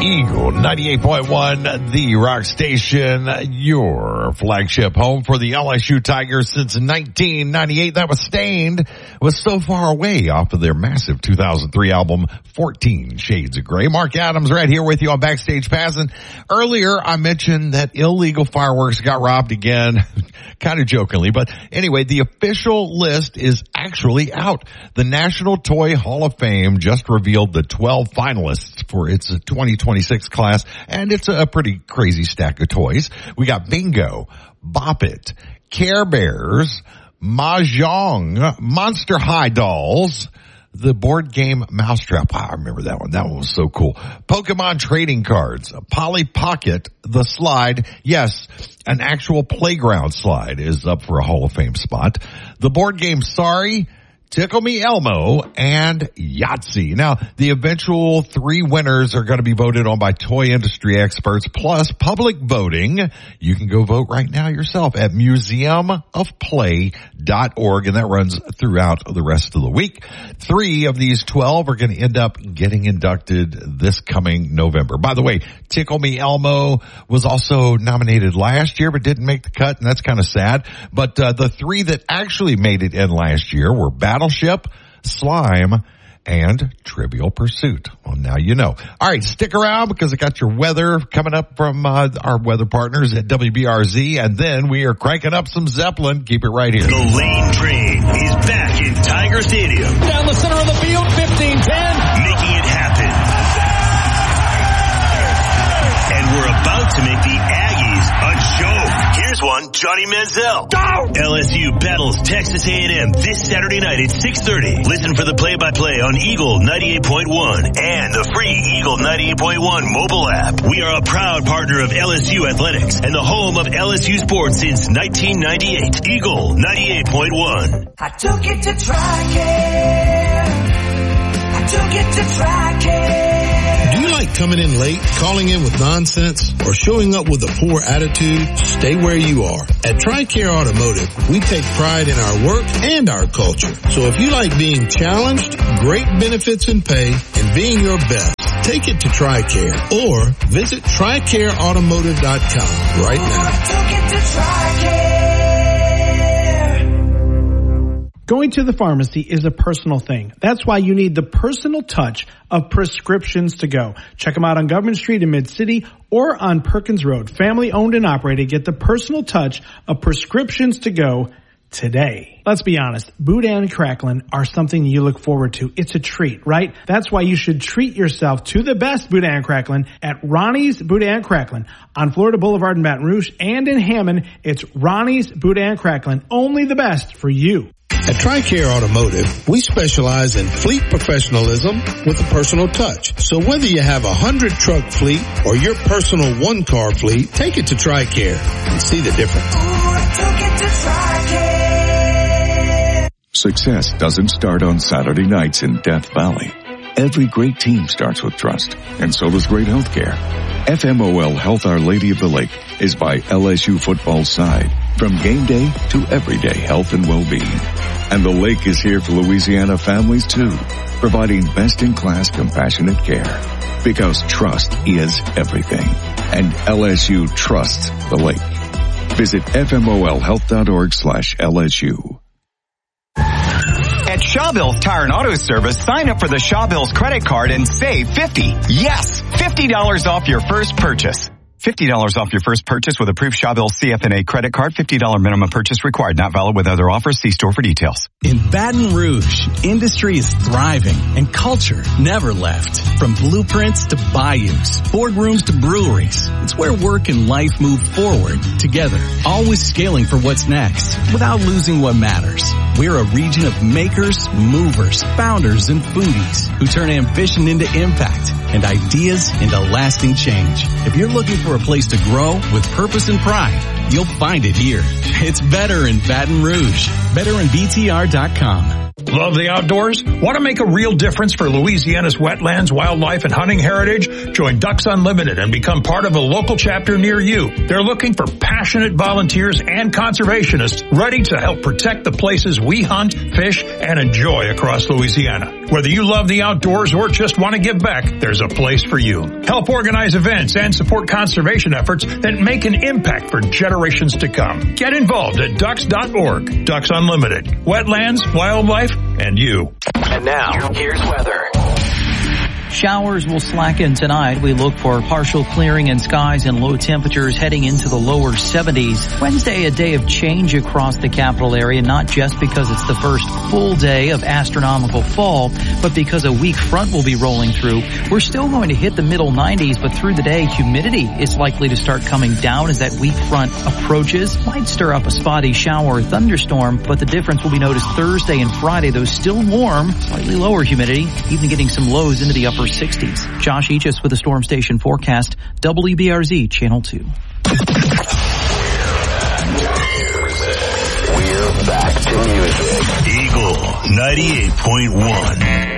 Eagle 98.1, the rock station, your flagship home for the LSU Tigers since 1998. That was Stained, was so far away off of their massive 2003 album, 14 Shades of Grey. Mark Adams right here with you on Backstage Pass. And earlier I mentioned that illegal fireworks got robbed again, kind of jokingly. But anyway, the official list is actually out. The National Toy Hall of Fame just revealed the 12 finalists for its 2026 class, and it's a pretty crazy stack of toys. We got Bingo, Bop It, Care Bears, Mahjong, Monster High dolls, the board game Mousetrap. I remember that one. That one was so cool. Pokemon trading cards, Polly Pocket, the slide. Yes, an actual playground slide is up for a Hall of Fame spot. The board game Sorry, Tickle Me Elmo, and Yahtzee. Now, the eventual 3 winners are going to be voted on by toy industry experts, plus public voting. You can go vote right now yourself at museumofplay.org, and that runs throughout the rest of the week. 3 of these 12 are going to end up getting inducted this coming November. By the way, Tickle Me Elmo was also nominated last year, but didn't make the cut, and that's kind of sad. But the 3 that actually made it in last year were Battleship, Slime, and Trivial Pursuit. Well, now you know. All right, stick around because I got your weather coming up from our weather partners at WBRZ, and then we are cranking up some Zeppelin. Keep it right here. The Lane Train is back in Tiger Stadium. Down the center of the field, 15-10. Making it happen. And we're about to make the Aggies a joke. Here's one, Johnny Manziel. Go! LSU battles Texas A&M this Saturday night at 6:30. Listen for the play-by-play on Eagle 98.1 and the free Eagle 98.1 mobile app. We are a proud partner of LSU Athletics and the home of LSU sports since 1998. Eagle 98.1. I took it to Tricare. I took it to Tricare. Do you like coming in late, calling in with nonsense, or showing up with a poor attitude? Stay where you are. At TRICARE Automotive, we take pride in our work and our culture. So if you like being challenged, great benefits and pay, and being your best, take it to TRICARE or visit TRICAREautomotive.com right now. Took it to Tricare. Going to the pharmacy is a personal thing. That's why you need the personal touch of Prescriptions to Go. Check them out on Government Street in Mid-City or on Perkins Road. Family owned and operated. Get the personal touch of Prescriptions to Go today. Let's be honest, Boudin and Cracklin are something you look forward to. It's a treat, right? That's why you should treat yourself to the best Boudin and Cracklin at Ronnie's Boudin and Cracklin on Florida Boulevard in Baton Rouge and in Hammond. It's Ronnie's Boudin and Cracklin, only the best for you. At TRICARE Automotive, we specialize in fleet professionalism with a personal touch. So whether you have a 100-truck fleet or your personal 1-car fleet, take it to TRICARE and see the difference. Took it to Tricare. Success doesn't start on Saturday nights in Death Valley. Every great team starts with trust, and so does great healthcare. FMOL Health Our Lady of the Lake is by LSU football's side, from game day to everyday health and well-being. And the lake is here for Louisiana families too, providing best-in-class compassionate care. Because trust is everything, and LSU trusts the lake. Visit fmolhealth.org/LSU. At Shawbills Tire and Auto Service, sign up for the Shawbills credit card and save $50. Yes, $50 off your first purchase. $50 off your first purchase with approved Shawbills CFNA credit card. $50 minimum purchase required. Not valid with other offers. See store for details. In Baton Rouge, industry is thriving and culture never left. From blueprints to bayous, boardrooms to breweries, it's where work and life move forward together, always scaling for what's next without losing what matters. We're a region of makers, movers, founders, and foodies who turn ambition into impact and ideas into lasting change. If you're looking for a place to grow with purpose and pride, you'll find it here. It's better in Baton Rouge. BetterInBTR.com. Love the outdoors? Want to make a real difference for Louisiana's wetlands, wildlife, and hunting heritage? Join Ducks Unlimited and become part of a local chapter near you. They're looking for passionate volunteers and conservationists ready to help protect the places we hunt, fish, and enjoy across Louisiana. Whether you love the outdoors or just want to give back, there's a place for you. Help organize events and support conservation efforts that make an impact for generations to come. Get involved at ducks.org. Ducks Unlimited. Wetlands, wildlife, and you. And now, here's weather. Showers will slacken tonight. We look for partial clearing in skies and low temperatures heading into the lower 70s. Wednesday, a day of change across the capital area, not just because it's the first full day of astronomical fall, but because a weak front will be rolling through. We're still going to hit the middle 90s, but through the day, humidity is likely to start coming down as that weak front approaches. Might stir up a spotty shower or thunderstorm, but the difference will be noticed Thursday and Friday, though still warm, slightly lower humidity, even getting some lows into the upper 60s. Josh Aegis with the Storm Station forecast, WBRZ Channel 2. We're back to music. Eagle 98.1.